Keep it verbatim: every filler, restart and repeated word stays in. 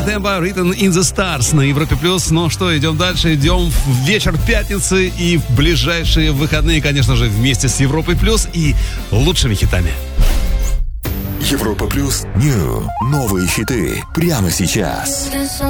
Темпо, Written in the Stars на Европе Плюс. Ну что, идем дальше, идем в вечер пятницы и в ближайшие выходные, конечно же, вместе с Европой Плюс и лучшими хитами. Европа Плюс. Нью. Новые хиты прямо сейчас.